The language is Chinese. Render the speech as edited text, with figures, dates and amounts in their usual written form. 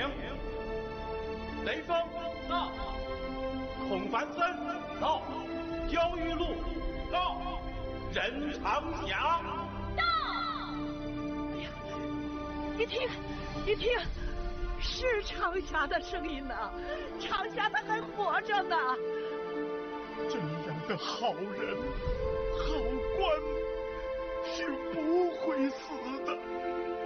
雷锋到，孔繁森到，焦裕禄到，任长霞到。哎呀，你听，是长霞的声音呐！长霞他还活着呢。 这样的好人、好官是不会死的。